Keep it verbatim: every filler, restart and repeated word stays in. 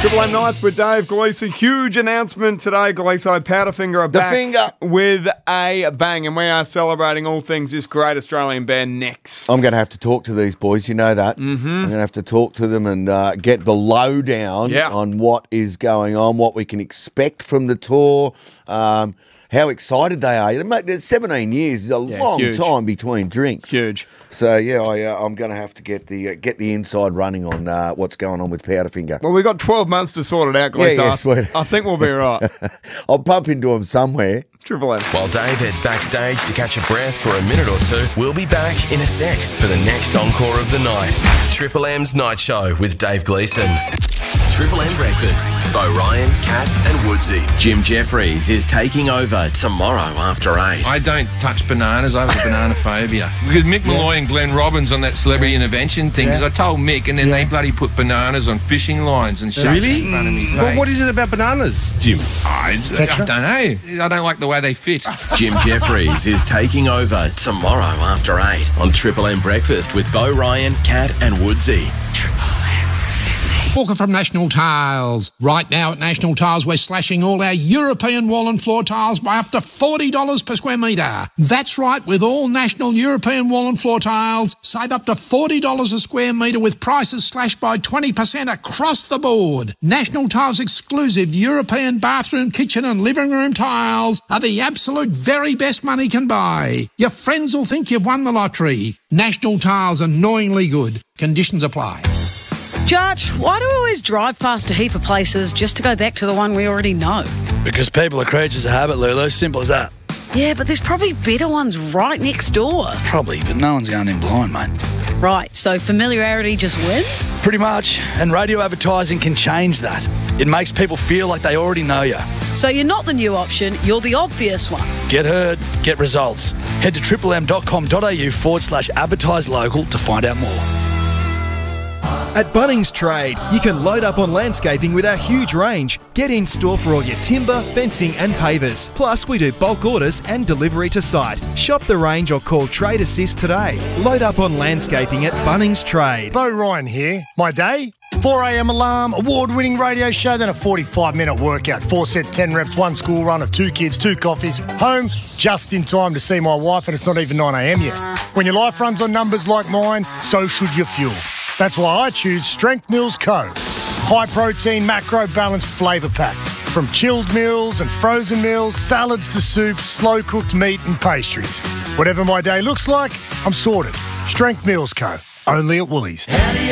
Triple M Nights with Dave Gleeson. Huge announcement today. Gleeson, Powderfinger are The back finger. with a bang, and we are celebrating all things this great Australian band next. I'm going to have to talk to these boys, you know that. Mm-hmm. I'm going to have to talk to them and uh, get the lowdown Yeah. on what is going on, what we can expect from the tour, um, how excited they are. Mate, there's seventeen years is a Yeah, long huge. time between drinks. Huge. So, yeah, I, uh, I'm going to have to get the uh, get the inside running on uh, what's going on with Powderfinger. Well, we've got twelve months to sort it out, Gleeson. Yeah, yeah, I- sweet. I think we'll be all right. I'll bump into them somewhere. Triple M. While Dave heads backstage to catch a breath for a minute or two, we'll be back in a sec for the next encore of the night. Triple M's Night Show with Dave Gleeson. Triple M Breakfast, Bo Ryan, Kat and Woodsy. Jim Jeffries is taking over tomorrow after eight. I don't touch bananas. I have a banana phobia. Because Mick Malloy and Glenn Robbins on that celebrity intervention thing, because I told Mick, and then they bloody put bananas on fishing lines and shoved it in front of me. Well, what is it about bananas, Jim? I, I don't know. I don't like the way they fit. Jim Jeffries is taking over tomorrow after eight on Triple M Breakfast with Bo Ryan, Kat and Woodsy. Walker from National Tiles. Right now at National Tiles, we're slashing all our European wall and floor tiles by up to forty dollars per square metre. That's right, with all National European wall and floor tiles, save up to forty dollars a square metre with prices slashed by twenty percent across the board. National Tiles exclusive European bathroom, kitchen and living room tiles are the absolute very best money can buy. Your friends will think you've won the lottery. National Tiles, annoyingly good. Conditions apply. Judge, why do we always drive past a heap of places just to go back to the one we already know? Because people are creatures of habit, Lulu. Simple as that. Yeah, but there's probably better ones right next door. Probably, but no one's going in blind, mate. Right, so familiarity just wins? Pretty much. And radio advertising can change that. It makes people feel like they already know you. So you're not the new option, you're the obvious one. Get heard, get results. Head to triplem.com.au forward slash advertise local to find out more. At Bunnings Trade, you can load up on landscaping with our huge range. Get in store for all your timber, fencing and pavers. Plus, we do bulk orders and delivery to site. Shop the range or call Trade Assist today. Load up on landscaping at Bunnings Trade. Bo Ryan here. My day? four a m alarm, award-winning radio show, then a forty-five minute workout. Four sets, ten reps, one school run of two kids, two coffees. Home just in time to see my wife, and it's not even nine a m yet. When your life runs on numbers like mine, so should your fuel. That's why I choose Strength Mills Co. High protein, macro balanced flavour pack. From chilled meals and frozen meals, salads to soups, slow cooked meat and pastries. Whatever my day looks like, I'm sorted. Strength Mills Co. Only at Woolies. How do you